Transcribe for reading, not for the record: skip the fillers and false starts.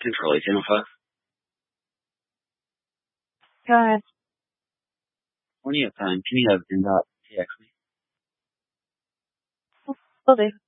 Control 805. Go ahead. When you have time, can you have NDOT TX me? Will do.